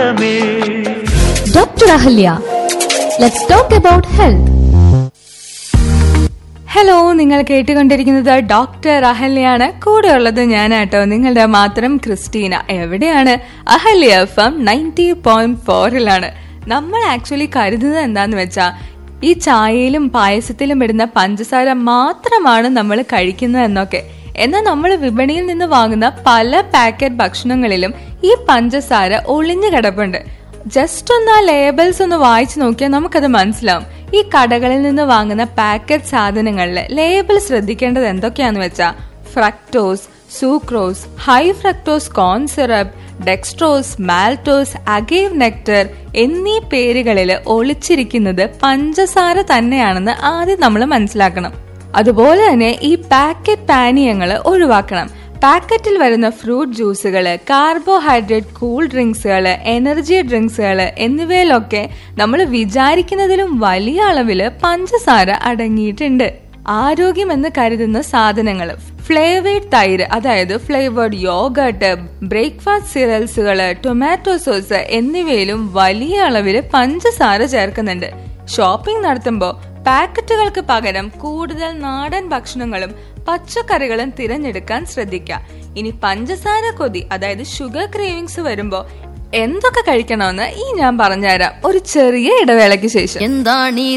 മധുരമേ. Doctor Ahalya, let's talk about health. Hello, നിങ്ങൾ കേട്ടുകൊണ്ടിരിക്കുന്നത് doctor അഹല്യാണ്. കൂടെയുള്ളത് ഞാനാട്ടോ, നിങ്ങളുടെ മാത്രം ക്രിസ്റ്റീന. എവിടെയാണ്? അഹല്യ FM 90.4 നമ്മൾ ആക്ച്വലി കരുതുന്നത് എന്താന്ന് വെച്ചാ ഈ ചായയിലും പായസത്തിലും ഇടുന്ന പഞ്ചസാര മാത്രമാണ് നമ്മൾ കഴിക്കുന്നത് എന്നൊക്കെ. എന്നാൽ നമ്മൾ വിപണിയിൽ നിന്ന് വാങ്ങുന്ന പല പാക്കറ്റ് ഭക്ഷണങ്ങളിലും ഈ പഞ്ചസാര ഒളിഞ്ഞു കിടപ്പുണ്ട്. ജസ്റ്റ് ഒന്ന് ആ ലേബൽസ് ഒന്ന് വായിച്ചു നോക്കിയാൽ നമുക്കത് മനസ്സിലാവും. ഈ കടകളിൽ നിന്ന് വാങ്ങുന്ന പാക്കറ്റ് സാധനങ്ങളില് ലേബിൾ ശ്രദ്ധിക്കേണ്ടത് എന്തൊക്കെയാന്ന് വെച്ചാൽ ഫ്രക്ടോസ്, സൂക്രോസ്, ഹൈ ഫ്രക്ടോസ് കോൺ സിറപ്പ്, ഡെക്സ്ട്രോസ്, മാൽട്ടോസ്, അഗേവ് നെക്ടർ എന്നീ പേരുകളിൽ ഒളിച്ചിരിക്കുന്നത് പഞ്ചസാര തന്നെയാണെന്ന് ആദ്യം നമ്മൾ മനസ്സിലാക്കണം. അതുപോലെ തന്നെ ഈ പാക്കറ്റ് പാനീയങ്ങൾ ഒഴിവാക്കണം. പാക്കറ്റിൽ വരുന്ന ഫ്രൂട്ട് ജ്യൂസുകള്, കാർബോഹൈഡ്രേറ്റ് കൂൾ ഡ്രിങ്ക്സുകള്, എനർജി ഡ്രിങ്ക്സുകള് എന്നിവയിലൊക്കെ നമ്മൾ വിചാരിക്കുന്നതിലും വലിയ അളവില് പഞ്ചസാര അടങ്ങിയിട്ടുണ്ട്. ആരോഗ്യമെന്ന് കരുതുന്ന സാധനങ്ങൾ, ഫ്ലേവേഡ് തൈര്, അതായത് flavoured yoghurt, breakfast സിറൽസുകള്, tomato sauce എന്നിവയിലും വലിയ അളവില് പഞ്ചസാര ചേർക്കുന്നുണ്ട്. ഷോപ്പിംഗ് നടത്തുമ്പോൾ പാക്കറ്റുകൾക്ക് പകരം കൂടുതൽ നാടൻ ഭക്ഷണങ്ങളും പച്ചക്കറികളും തിരഞ്ഞെടുക്കാൻ ശ്രദ്ധിക്കുക. ഇനി പഞ്ചസാര കൊതി, അതായത് ഷുഗർ ക്രേവിങ്സ് വരുമ്പോ എന്തൊക്കെ കഴിക്കണമെന്ന് ഞാൻ പറഞ്ഞുതരാം ഒരു ചെറിയ ഇടവേളയ്ക്ക് ശേഷം. എന്താണ്